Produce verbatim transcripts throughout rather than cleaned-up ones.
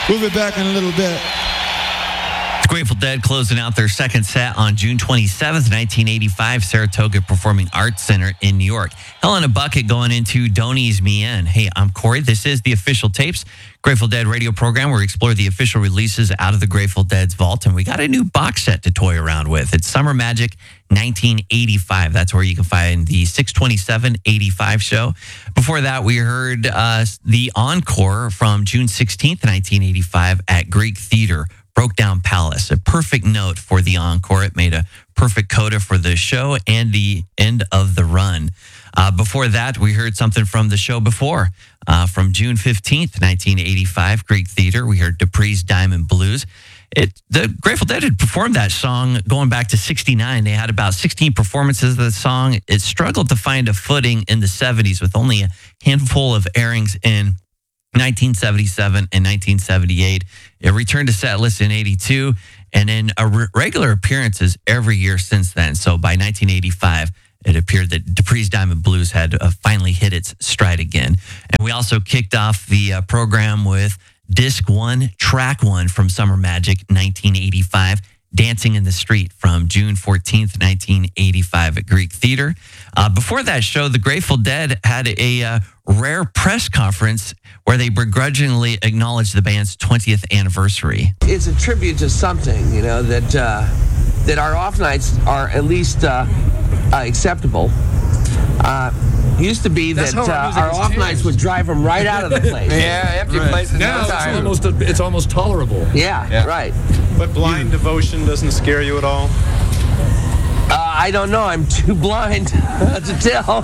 We'll be back in a little bit. The Grateful Dead closing out their second set on June twenty-seventh, nineteen eighty-five, Saratoga Performing Arts Center in New York. Hell in a Bucket going into Donnie's Me In. Hey, I'm Corey. This is the Official Tapes, Grateful Dead radio program where we explore the official releases out of the Grateful Dead's vault. And we got a new box set to toy around with. It's Summer Magic nineteen eighty-five. That's where you can find the six twenty-seven eighty-five show. Before that, we heard uh, the encore from June sixteenth, nineteen eighty-five at Greek Theater. Broke Down Palace, a perfect note for the encore. It made a perfect coda for the show and the end of the run. Uh, before that, we heard something from the show before. Uh, from June fifteenth, nineteen eighty-five, Greek Theater, we heard Dupree's Diamond Blues. It, the Grateful Dead had performed that song going back to sixty-nine. They had about sixteen performances of the song. It struggled to find a footing in the seventies with only a handful of airings in nineteen seventy-seven and nineteen seventy-eight. It returned to set list in eighty-two, and then a re- regular appearances every year since then. So by nineteen eighty-five, it appeared that Dupree's Diamond Blues had uh, finally hit its stride again. And we also kicked off the uh, program with Disc One, Track One from Summer Magic nineteen eighty-five. Dancing in the Street from June fourteenth, nineteen eighty-five at Greek Theater. Uh, before that show, the Grateful Dead had a uh, rare press conference where they begrudgingly acknowledged the band's twentieth anniversary. It's a tribute to something, you know, that uh, that our off nights are at least uh, uh, acceptable. Uh, used to be That's that how our uh, our music's off changed. nights would drive them right out of the place. Yeah, empty Right. places. Now no it's time. almost it's almost tolerable. Yeah, Yeah. right. But blind devotion doesn't scare you at all? Uh, I don't know. I'm too blind to tell.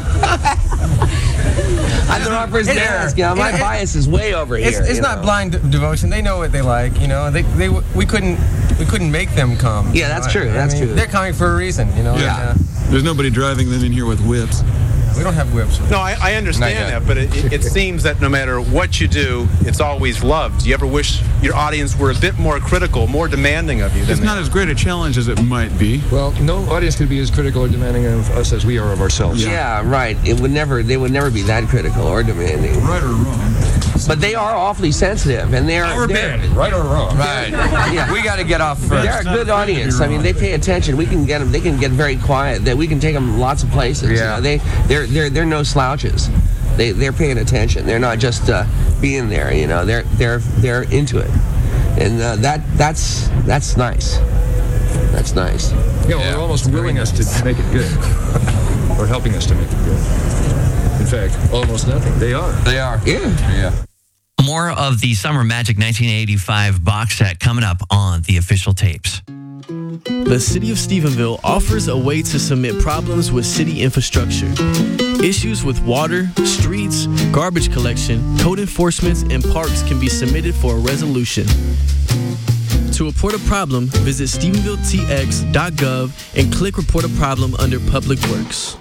I'm the wrong person to It- ask. You know, my it- it- bias is way over It's, here. it's you not know. blind de- devotion. They know what they like. You know, they they we couldn't we couldn't make them come. Yeah, that's true, I that's mean, true. They're coming for a reason. You know. Yeah. and, There's nobody driving them in here with whips. uh, we don't have whips. No, I, I understand Not yet. that, but it, it, it seems that no matter what you do, it's always loved. Do you ever wish your audience were a bit more critical, more demanding of you than It's they not are? as great a challenge as it might be. Well, no audience could be as critical or demanding of us as we are of ourselves. Yeah, right. It would never. They would never be that critical or demanding. Right or wrong. But they are awfully sensitive, and they're Our they're, band, right or wrong. Right. Yeah. We got to get off first. they're a good audience. I mean, they pay attention. We can get them. They can get very quiet. That we can take them lots of places. you Yeah. know. They they're they're they're no slouches. They they're paying attention. They're not just uh, being there. You know, they're they're they're into it, and uh, that that's that's nice. That's nice. Yeah, well, they're almost willing us to make it good. Or helping us to make it good. In fact, almost nothing. They are. They are. Yeah. Yeah. More of the Summer Magic nineteen eighty-five box set coming up on the Official Tapes. The City of Stephenville offers a way to submit problems with city infrastructure. Issues with water, streets, garbage collection, code enforcement, and parks can be submitted for a resolution. To report a problem, visit stephenville t x dot gov and click Report a Problem under Public Works.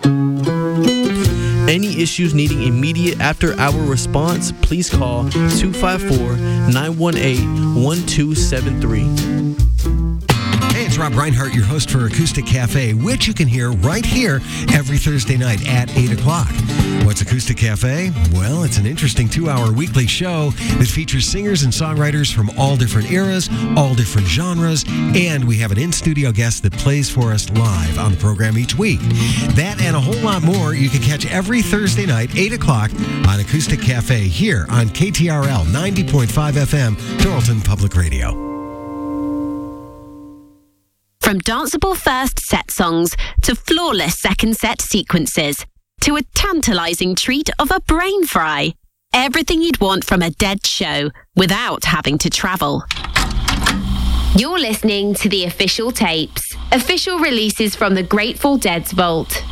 Any issues needing immediate after-hour response, please call two five four, nine one eight, one two seven three. Hey, it's Rob Reinhardt, your host for Acoustic Cafe, which you can hear right here every Thursday night at eight o'clock. What's Acoustic Cafe? Well, it's an interesting two-hour weekly show that features singers and songwriters from all different eras, all different genres, and we have an in-studio guest that plays for us live on the program each week. That and a whole lot more you can catch every Thursday night, eight o'clock on Acoustic Cafe here on K T R L ninety point five F M, Doralton Public Radio. From danceable first set songs to flawless second set sequences to a tantalizing treat of a brain fry. Everything you'd want from a Dead show without having to travel. You're listening to the Official Tapes, official releases from the Grateful Dead's vault.